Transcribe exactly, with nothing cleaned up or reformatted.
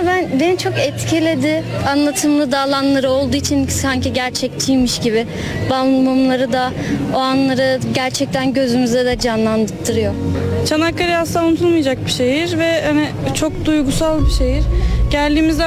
ben beni çok etkiledi. Anlatımlı da alanları olduğu için sanki gerçekçiymiş gibi. Balmumları da o anları gerçekten gözümüzde de canlandırıyor. Çanakkale asla unutulmayacak bir şehir ve hani çok duygusal bir şehir. Geldiğimizde